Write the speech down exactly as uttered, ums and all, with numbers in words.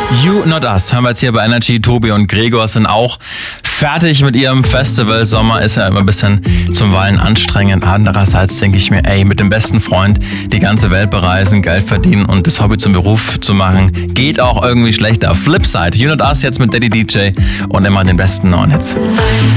You Not Us hören wir jetzt hier bei Energy. Tobi und Gregor sind auch fertig mit ihrem Festival. Sommer ist ja immer ein bisschen zum Weilen anstrengend. Andererseits denke ich mir, ey, mit dem besten Freund die ganze Welt bereisen, Geld verdienen und das Hobby zum Beruf zu machen, geht auch irgendwie schlechter. Flipside, You Not Us jetzt mit Daddy D J und immer den besten neuen Hits.